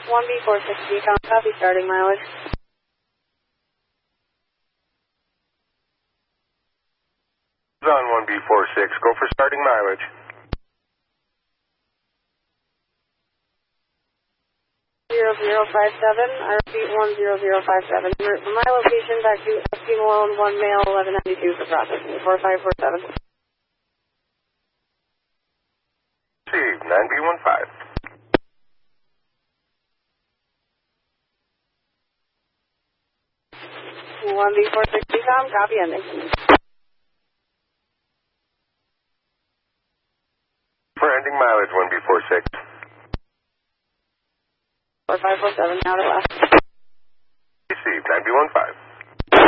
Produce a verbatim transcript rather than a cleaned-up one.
one B four six decom, copy starting mileage. On one B four six, go for starting mileage. zero zero five seven, I repeat one zero zero five seven. From my location back to S P Malone one male eleven ninety-two for processing, four five four seven. Received, nine B one five. one B four six decom, copy ending. For ending mileage, one B four six. four five four seven, now to left. Received, nine B one five.